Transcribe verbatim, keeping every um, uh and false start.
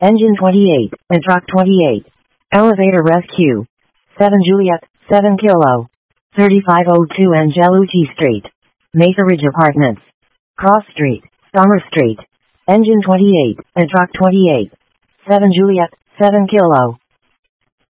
Engine twenty-eight, and truck twenty-eight. Elevator rescue. seven Juliet, seven Kilo. thirty-five oh two Angelucci Street. Mesa Ridge Apartments. Cross Street, Summer Street. Engine twenty-eight, and truck twenty-eight. seven Juliet, seven Kilo.